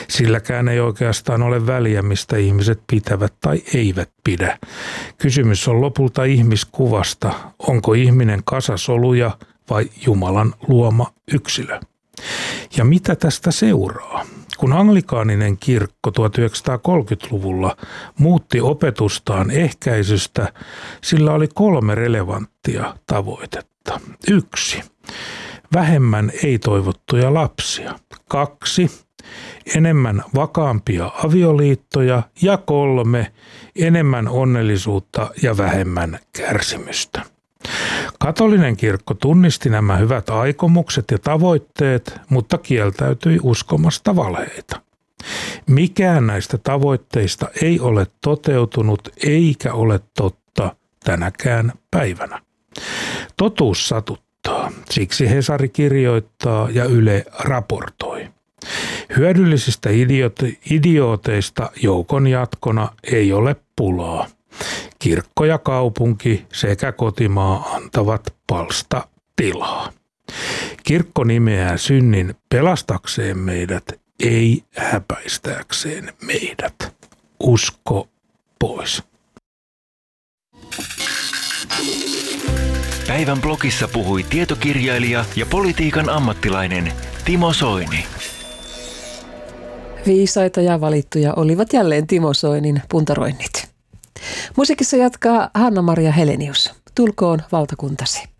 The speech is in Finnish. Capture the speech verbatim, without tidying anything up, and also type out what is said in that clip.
Silläkään ei oikeastaan ole väliä, mistä ihmiset pitävät tai eivät pidä. Kysymys on lopulta ihmiskuvasta. Onko ihminen kasa soluja vai Jumalan luoma yksilö? Ja mitä tästä seuraa? Kun anglikaaninen kirkko tuhatyhdeksänsataakolmekymmentäluvulla muutti opetustaan ehkäisystä, sillä oli kolme relevanttia tavoitetta. Yksi. Vähemmän ei-toivottuja lapsia. Kaksi. Enemmän vakaampia avioliittoja. Ja kolme. Enemmän onnellisuutta ja vähemmän kärsimystä. Katolinen kirkko tunnisti nämä hyvät aikomukset ja tavoitteet, mutta kieltäytyi uskomasta valheita. Mikään näistä tavoitteista ei ole toteutunut eikä ole totta tänäkään päivänä. Totuus satuttaa, siksi Hesari kirjoittaa ja Yle raportoi. Hyödyllisistä idiote- idiooteista joukon jatkona ei ole pulaa. Kirkko ja kaupunki sekä kotimaa antavat palsta tilaa. Kirkko nimeää synnin pelastakseen meidät, ei häpäistääkseen meidät. Usko pois. Päivän blogissa puhui tietokirjailija ja politiikan ammattilainen Timo Soini. Viisaita ja valittuja olivat jälleen Timo Soinin puntaroinnit. Musiikissa jatkaa Hanna-Maria Helenius. Tulkoon valtakuntasi.